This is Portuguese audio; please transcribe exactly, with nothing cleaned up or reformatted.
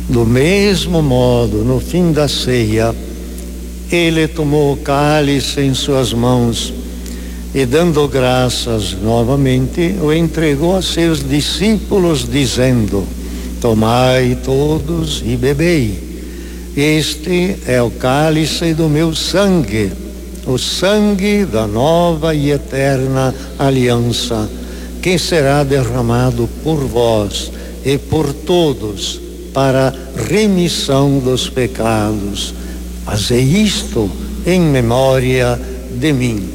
Do mesmo modo, no fim da ceia, ele tomou o cálice em suas mãos e, dando graças novamente, o entregou a seus discípulos, dizendo: tomai todos e bebei. Este é o cálice do meu sangue, o sangue da nova e eterna aliança, que será derramado por vós e por todos para remissão dos pecados. Fazei isto em memória de mim.